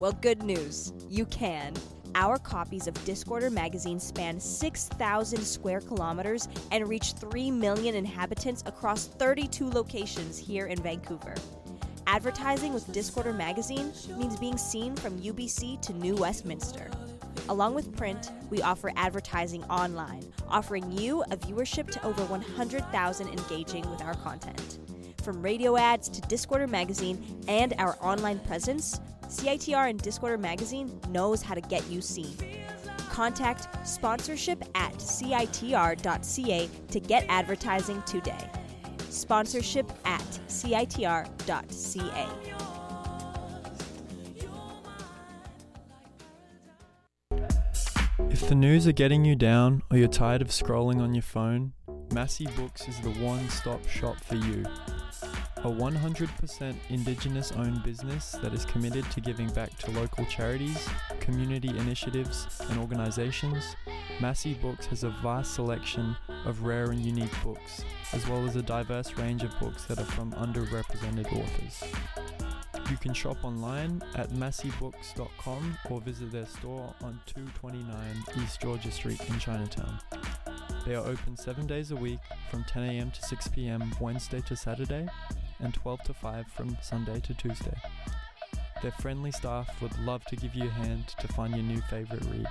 Well, good news. You can. Our copies of Discorder magazine span 6,000 square kilometers and reach 3 million inhabitants across 32 locations here in Vancouver. Advertising with Discorder magazine means being seen from UBC to New Westminster. Along with print, we offer advertising online, offering you a viewership to over 100,000 engaging with our content. From radio ads to Discorder magazine and our online presence, CITR and Discorder magazine knows how to get you seen. Contact sponsorship@citr.ca to get advertising today. Sponsorship@citr.ca. If the news are getting you down or you're tired of scrolling on your phone, Massey Books is the one-stop shop for you. A 100% Indigenous-owned business that is committed to giving back to local charities, community initiatives, and organizations, Massey Books has a vast selection of rare and unique books, as well as a diverse range of books that are from underrepresented authors. You can shop online at masseybooks.com or visit their store on 229 East Georgia Street in Chinatown. They are open 7 days a week from 10 a.m. to 6 p.m. Wednesday to Saturday and 12 to 5 from Sunday to Tuesday. Their friendly staff would love to give you a hand to find your new favorite read.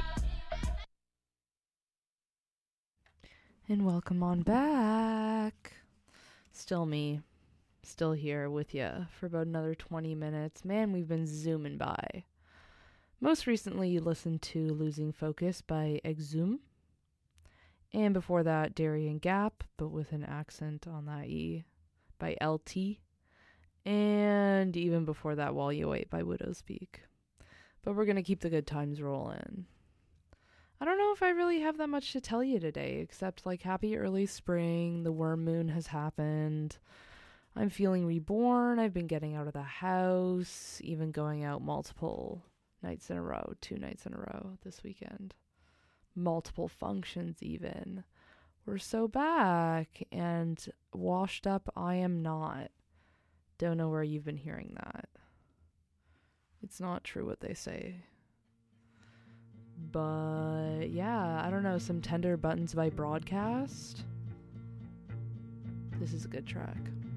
And welcome on back. Still me. Still here with you for about another 20 minutes. Man, we've been zooming by. Most recently, you listened to Losing Focus by Exhume. And before that, Darien Gap, but with an accent on that E, by LT. And even before that, While You Wait by Widowspeak. But we're going to keep the good times rolling. I don't know if I really have that much to tell you today, except like happy early spring, the worm moon has happened. I'm feeling reborn. I've been getting out of the house, even going out multiple nights in a row, 2 nights in a row this weekend. Multiple functions even. We're so back, and washed up I am not. Don't know where you've been hearing that. It's not true what they say. But yeah, I don't know, some Tender Buttons by Broadcast. This is a good track.